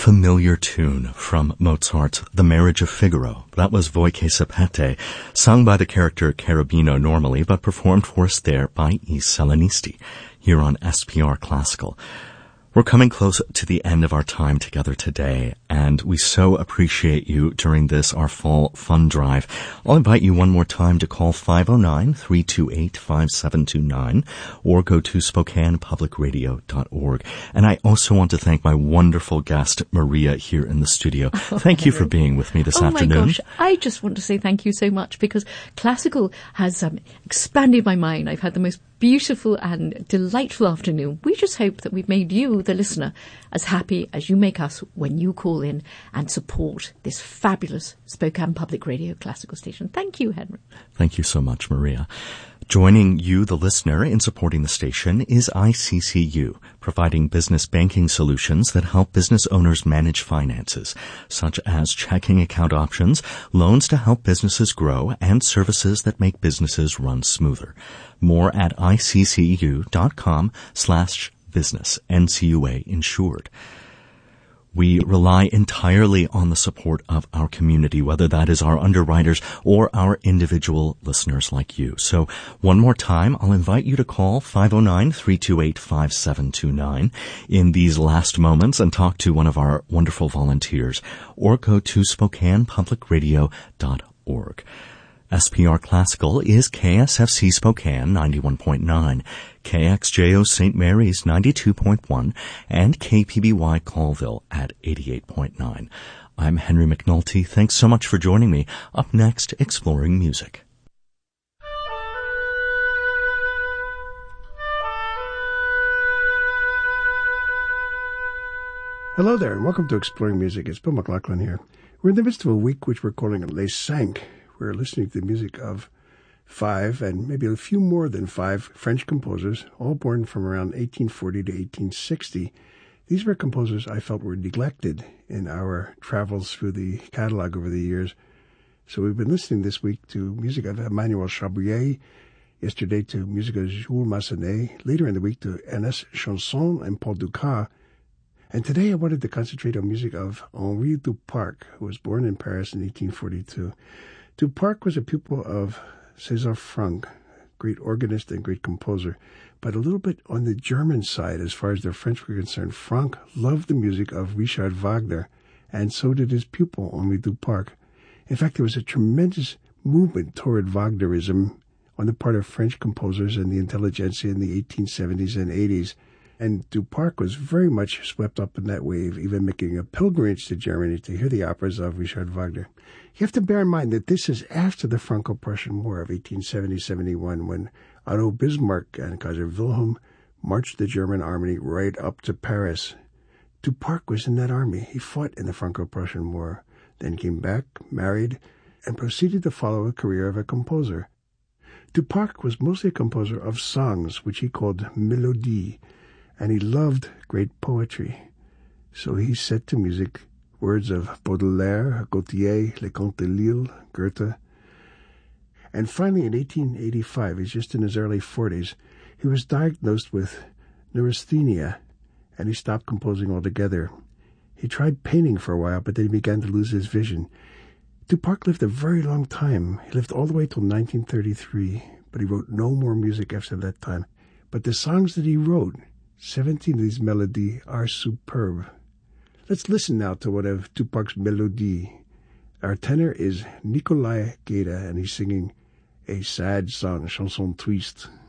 familiar tune from Mozart's The Marriage of Figaro. That was Voi che sapete, sung by the character Cherubino normally, but performed for us there by I Celonisti, here on SPR Classical. We're coming close to the end of our time together today, and we so appreciate you during this, our fall fun drive. I'll invite you one more time to call 509-328-5729 or go to SpokanePublicRadio.org. And I also want to thank my wonderful guest, Maria, here in the studio. Thank you for being with me this afternoon. Oh my gosh, I just want to say thank you so much because classical has expanded my mind. I've had the most beautiful and delightful afternoon. We just hope that we've made you, the listener, as happy as you make us when you call in and support this fabulous Spokane Public Radio classical station. Thank you, Henry. Thank you so much, Maria. Joining you, the listener, in supporting the station is ICCU, providing business banking solutions that help business owners manage finances, such as checking account options, loans to help businesses grow, and services that make businesses run smoother. More at iccu.com/business, NCUA insured. We rely entirely on the support of our community, whether that is our underwriters or our individual listeners like you. So one more time, I'll invite you to call 509-328-5729 in these last moments and talk to one of our wonderful volunteers, or go to SpokanePublicRadio.org. SPR Classical is KSFC Spokane 91.9, KXJO St. Mary's 92.1, and KPBY Colville at 88.9. I'm Henry McNulty. Thanks so much for joining me. Up next, Exploring Music. Hello there, and welcome to Exploring Music. It's Bill McLaughlin here. We're in the midst of a week which we're calling Les Cinq. We're listening to the music of 5, and maybe a few more than 5 French composers, all born from around 1840 to 1860. These were composers I felt were neglected in our travels through the catalog over the years. So we've been listening this week to music of Emmanuel Chabrier, yesterday to music of Jules Massenet, later in the week to Ernest Chausson and Paul Dukas. And today I wanted to concentrate on music of Henri Duparc, who was born in Paris in 1842. Duparc was a pupil of César Franck, great organist and great composer, but a little bit on the German side as far as the French were concerned. Franck loved the music of Richard Wagner, and so did his pupil, Henri Duparc. In fact, there was a tremendous movement toward Wagnerism on the part of French composers and the intelligentsia in the 1870s and 80s. And Duparc was very much swept up in that wave, even making a pilgrimage to Germany to hear the operas of Richard Wagner. You have to bear in mind that this is after the Franco-Prussian War of 1870-71, when Otto Bismarck and Kaiser Wilhelm marched the German army right up to Paris. Duparc was in that army. He fought in the Franco-Prussian War, then came back, married, and proceeded to follow a career of a composer. Duparc was mostly a composer of songs, which he called mélodies, and he loved great poetry. So he set to music words of Baudelaire, Gautier, Leconte de Lisle, Goethe. And finally, in 1885, he's just in his early 40s, he was diagnosed with neurasthenia, and he stopped composing altogether. He tried painting for a while, but then he began to lose his vision. Duparc lived a very long time. He lived all the way till 1933, but he wrote no more music after that time. But the songs that he wrote, 17 of these melodies, are superb. Let's listen now to one of Duparc's melodies. Our tenor is Nicolas Guéda, and he's singing a sad song, Chanson Triste.